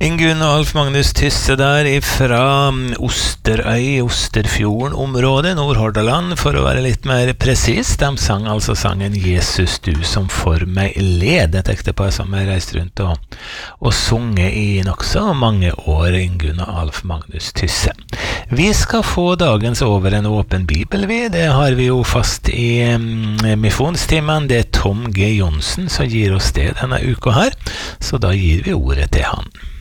Ingunn og Alf Magnus Tysse der ifra Osterøy, Osterfjorden-området, Nordhordaland, for å være litt mer presis. De sang altså sangen «Jesus, du som for meg led», et ektepar som har reist rundt og sunget i nokså mange år, Ingunn og Alf Magnus Tysse. Vi skal få dagens Over en åpen bibel, det har vi jo fast i misjonstimen. Det Tom G. Johnsen som gir oss det denne uka her, så da gir vi ordet til han.